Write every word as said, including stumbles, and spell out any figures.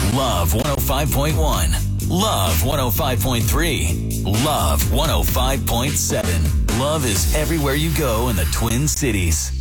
Love one oh five point one. Love one oh five point three. Love one oh five point seven. Love is everywhere you go in the Twin Cities.